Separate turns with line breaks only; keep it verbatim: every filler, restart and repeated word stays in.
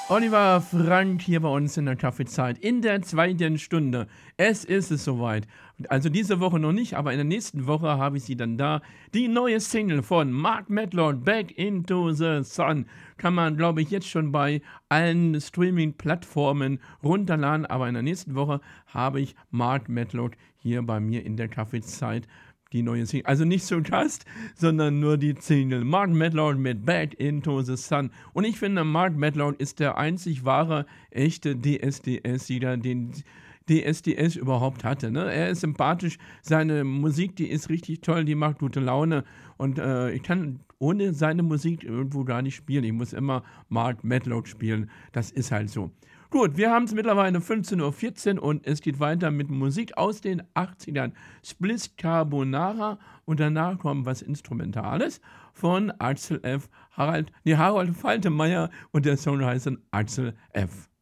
Oliver Frank hier bei uns in der Kaffeezeit in der zweiten Stunde. Es ist es soweit. Also diese Woche noch nicht, aber in der nächsten Woche habe ich sie dann da. Die neue Single von Mark Medlord, Back into the Sun, kann man, glaube ich, jetzt schon bei allen Streaming-Plattformen runterladen. Aber in der nächsten Woche habe ich Mark Medlord hier bei mir in der Kaffeezeit. Die neue Single. Also nicht zum Gast, sondern nur die Single. Mark Medlord mit Back into the Sun. Und ich finde, Mark Medlord ist der einzig wahre, echte D S D S-Sieger, den D S D S überhaupt hatte. Ne? Er ist sympathisch, seine Musik, die ist richtig toll, die macht gute Laune. Und äh, ich kann ohne seine Musik irgendwo gar nicht spielen. Ich muss immer Mark Medlord spielen. Das ist halt so. Gut, wir haben es mittlerweile fünfzehn Uhr vierzehn und es geht weiter mit Musik aus den achtzigern. Spliss Carbonara und danach kommt was Instrumentales von Axel F. Harald, nee, Harold Faltermeier und der Song heißt dann Axel F.